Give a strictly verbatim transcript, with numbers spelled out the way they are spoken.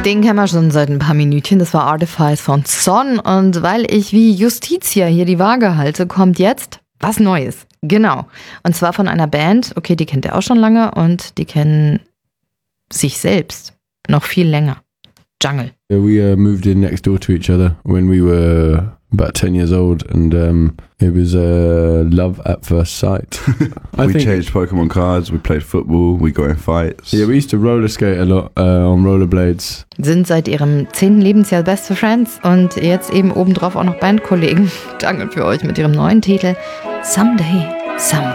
Den kennen wir schon seit ein paar Minütchen. Das war Artifice von Son. Und weil ich wie Justitia hier die Waage halte, kommt jetzt was Neues. Genau. Und zwar von einer Band, okay, die kennt ihr auch schon lange und die kennen sich selbst noch viel länger. Jungle. Yeah, we uh, moved in next door to each other when we were about ten years old, and um, it was uh, love at first sight. we changed Pokemon cards, we played football, we got in fights. Yeah, we used to roller skate a lot uh, on rollerblades. Sind seit ihrem zehnten Lebensjahr beste Friends und jetzt eben obendrauf auch noch Bandkollegen. Danke für euch mit ihrem neuen Titel Someday, Somewhere.